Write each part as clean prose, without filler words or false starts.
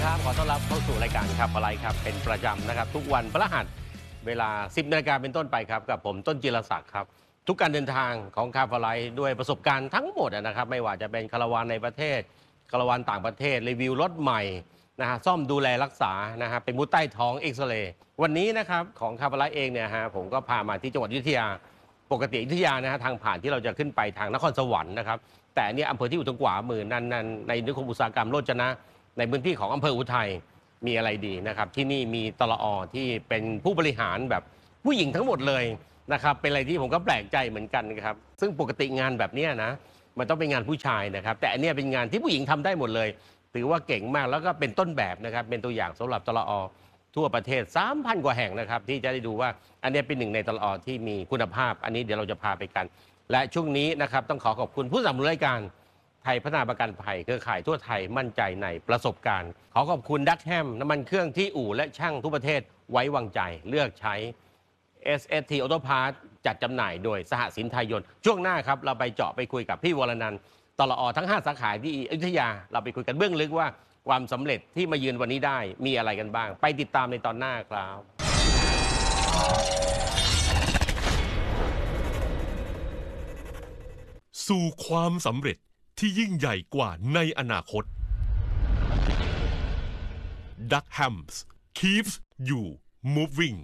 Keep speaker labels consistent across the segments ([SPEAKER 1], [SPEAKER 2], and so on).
[SPEAKER 1] ครับขอต้อนรับเข้าสู่รายการขับอะไรครับเป็นประจำนะครับทุกวันพฤหัสเวลา 10 นาฬิกาเป็นต้นไปครับกับผมต้นจิรศักดิ์ครับทุกการเดินทางของขับอะไรด้วยประสบการณ์ทั้งหมดนะครับไม่ว่าจะเป็นคาราวานในประเทศคาราวานต่างประเทศรีวิวรถใหม่นะฮะซ่อมดูแลรักษานะฮะเป็นมุดใต้ท้องเอ็กซเรย์วันนี้นะครับของขับอะไรเองเนี่ยฮะผมก็พามาที่จังหวัดอยุธยาปกติอยุธยานะฮะทางผ่านที่เราจะขึ้นไปทางนครสวรรค์นะครับแต่เนี่ยอำเภอที่อยู่ทางขวามือนั่นในนิคมอุตสาหกรรมโรจนะในพื้นที่ของอำเภออุทัยมีอะไรดีนะครับที่นี่มีตลอที่เป็นผู้บริหารแบบผู้หญิงทั้งหมดเลยนะครับเป็นอะไรที่ผมก็แปลกใจเหมือนกันครับซึ่งปกติงานแบบนี้นะมันต้องเป็นงานผู้ชายนะครับแต่อันนี้เป็นงานที่ผู้หญิงทำได้หมดเลยถือว่าเก่งมากแล้วก็เป็นต้นแบบนะครับเป็นตัวอย่างสำหรับตลอทั่วประเทศ 3,000 กว่าแห่งนะครับที่จะได้ดูว่าอันนี้เป็นหนึ่งในตลอที่มีคุณภาพอันนี้เดี๋ยวเราจะพาไปกันและช่วงนี้นะครับต้องขอขอบคุณผู้สนับสนุนรายการไทยพัฒนาประกันภัยเครือข่ายทั่วไทยมั่นใจในประสบการณ์ขอขอบคุณดักแฮมน้ำมันเครื่องที่อู่และช่างทุกประเทศไว้วางใจเลือกใช้ SST Auto Parts จัดจำหน่ายโดยสหสินไทยยนต์ช่วงหน้าครับเราไปเจาะไปคุยกับพี่วรนันท์ตลอทั้ง 5 สาขาที่อยุธยาเราไปคุยกันเบื้องลึกว่าความสำเร็จที่มายืนวันนี้ได้มีอะไรกันบ้างไปติดตามในตอนหน้าครับ
[SPEAKER 2] สู่ความสำเร็จที่ยิ่งใหญ่กว่าในอนาคต Duckhams keeps you moving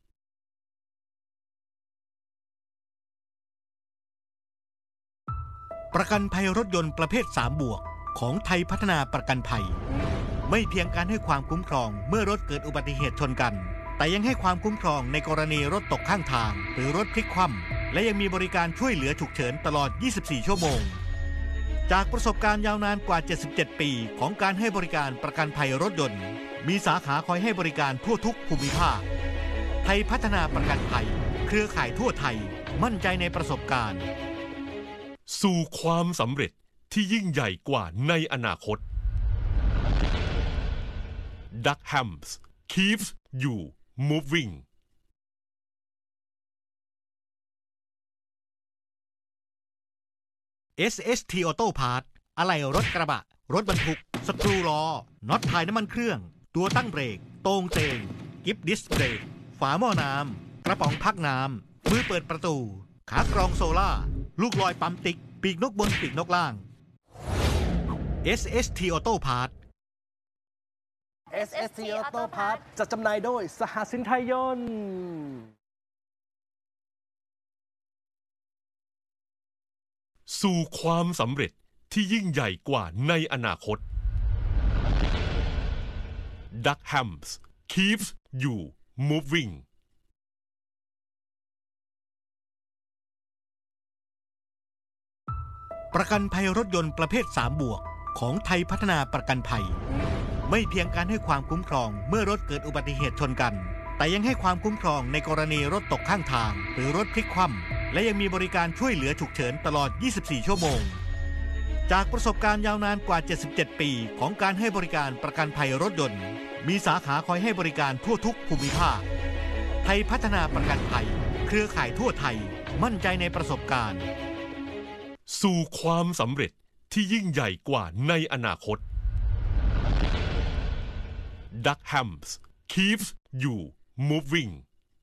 [SPEAKER 3] ประกันภัยรถยนต์ประเภท3บวกของไทยพัฒนาประกันภัยไม่เพียงการให้ความคุ้มครองเมื่อรถเกิดอุบัติเหตุชนกันแต่ยังให้ความคุ้มครองในกรณีรถตกข้างทางหรือรถพลิกคว่ำและยังมีบริการช่วยเหลือฉุกเฉินตลอด 24 ชั่วโมงจากประสบการณ์ยาวนานกว่า 77 ปีของการให้บริการประกันภัยรถยนต์มีสาขาคอยให้บริการทั่วทุกภูมิภาคไทยพัฒนาประกันภัยเครือข่ายทั่วไทยมั่นใจในประสบการณ์
[SPEAKER 2] สู่ความสำเร็จที่ยิ่งใหญ่กว่าในอนาคต Duckhams keeps you moving
[SPEAKER 3] SST Auto Parts อะไหล่รถกระบะรถบรรทุกสกรูล้อน็อตถ่ายน้ำมันเครื่องตัวตั้งเบรกโตงเตงกิฟดิสเบรกฝาหม้อน้ำกระป๋องพักน้ำมือเปิดประตูขากรองโซล่าลูกลอยปั๊มติ๊กปีกนกบนปีกนกล่าง SST Auto Parts
[SPEAKER 4] SST Auto Parts จัดจำหน่ายโดยสหสินไทยยนต์
[SPEAKER 2] สู่ความสำเร็จที่ยิ่งใหญ่กว่าในอนาคต Duckhams keeps you moving
[SPEAKER 3] ประกันภัยรถยนต์ประเภท3บวกของไทยพัฒนาประกันภัยไม่เพียงการให้ความคุ้มครองเมื่อรถเกิดอุบัติเหตุชนกันแต่ยังให้ความคุ้มครองในกรณีรถตกข้างทางหรือรถพลิกคว่ำและยังมีบริการช่วยเหลือฉุกเฉินตลอด 24 ชั่วโมงจากประสบการณ์ยาวนานกว่า 77 ปีของการให้บริการประกันภัยรถยนต์มีสาขาคอยให้บริการทั่วทุกภูมิภาคไทยพัฒนาประกันภัยเครือข่ายทั่วไทยมั่นใจในประสบการณ์
[SPEAKER 2] สู่ความสำเร็จที่ยิ่งใหญ่กว่าในอนาคต Duckhams keeps you moving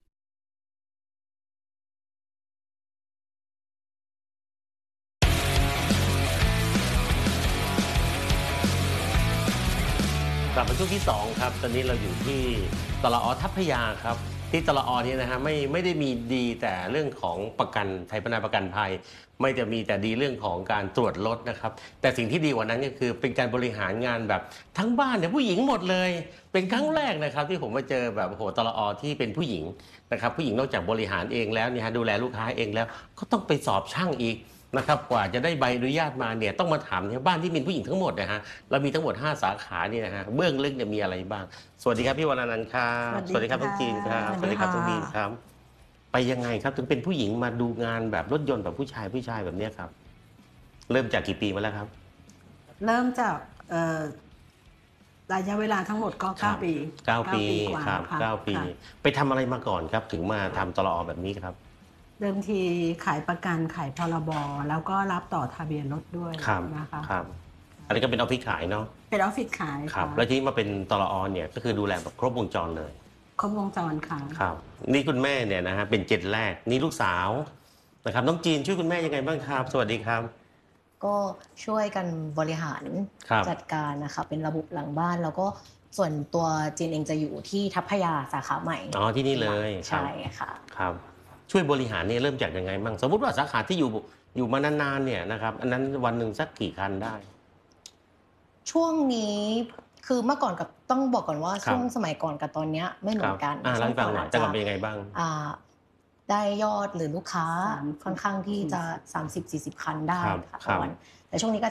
[SPEAKER 1] กลับมาช่วงที่2ครับตอนนี้เราอยู่ที่ตลอทัพพยาครับที่ตลอนี้นะฮะไม่ได้มีดีแต่เรื่องของประกันไทยพัฒนาประกันภัยไม่จะมีแต่ดีเรื่องของการตรวจรถนะครับแต่สิ่งที่ดีกว่านั้นก็คือเป็นการบริหารงานแบบทั้งบ้านเนี่ยผู้หญิงหมดเลยเป็นครั้งแรกนะครับที่ผมมาเจอแบบโหตลอที่เป็นผู้หญิงนะครับผู้หญิงนอกจากบริหารเองแล้วเนี่ยฮะดูแลลูกค้าเองแล้วก็ต้องไปสอบช่างอีกนะครับกว่าจะได้ใบอนุญาตมาเนี่ยต้องมาถามเนี่ยบ้านที่มีผู้หญิงทั้งหมดนะฮะเรามีทั้งหมด5 สาขานี่นะฮะเบื้องลึกเนี่ยมีอะไรบ้างสวัสดีครับพี่วรนันท์ครับสวัสดีครับทุกจีนครับสวัสดีครับทุกบีนครับไปยังไงครับถึงเป็นผู้หญิงมาดูงานแบบรถยนต์แบบผู้ชายแบบนี้ครับเริ่มจากกี่ปีมาแล้วครับ
[SPEAKER 5] เริ่มจากระยะเวลาทั้งหมดก็9 ปี
[SPEAKER 1] 9 ปีครับ9 ปีไปทำอะไรมาก่อนครับถึงมาทำตลอแบบนี้ครับ
[SPEAKER 5] เดิมทีขายประกันขายพรบแล้วก็รับต่อทะเบียนรถด้วยนะคะ
[SPEAKER 1] อันนี้ก็เป็นออฟฟิศขายเนาะ
[SPEAKER 5] เป็นออฟฟิศขาย
[SPEAKER 1] ครับ
[SPEAKER 5] ค่ะ
[SPEAKER 1] แล้วที่มาเป็นตลอเนี่ยก็คือดูแลแบบครบวงจรเลย
[SPEAKER 5] ครบวงจรค่ะ
[SPEAKER 1] ครับนี่คุณแม่เนี่ยนะฮะเป็นเจนแรกนี่ลูกสาวนะครับน้องจีนช่วยคุณแม่ยังไงบ้างครับสวัสดีครับ
[SPEAKER 6] ก็ช่วยกันบริหาร
[SPEAKER 1] ครับ
[SPEAKER 6] จัดการนะคะเป็นระบบหลังบ้าน แล้วก็ส่วนตัวจีนเองจะอยู่ที่ทัพพระยาสาขาใหม่
[SPEAKER 1] อ๋อที่นี่เลย
[SPEAKER 6] ใช่ค่ะ
[SPEAKER 1] ครับช่วยบริหารเนี่ยเริ่มจากยังไงบ้างสมมติว่าสาขาที่อยู่มานานๆเนี่ยนะครับอันนั้นวันหนึ่งสักกี่คันได้
[SPEAKER 6] ช่วงนี้คือเมื่อก่อนกับต้องบอกก่อนว่า
[SPEAKER 1] ครับ
[SPEAKER 6] ช่วงสมัยก่อนกับตอนเนี้ยไม่เหมือนกัน
[SPEAKER 1] เล่าให้ฟังหน่อยแต่ก่อนเป็นยังไงบ้าง
[SPEAKER 6] ได้ยอดหรือลูกค้า
[SPEAKER 5] 30
[SPEAKER 6] ค่อนข้างที่จะ 30-40 คันได้
[SPEAKER 1] ครับ
[SPEAKER 6] ค่ะ
[SPEAKER 1] ครั
[SPEAKER 6] ต่อบ วันแต่ช่วงนี้ก็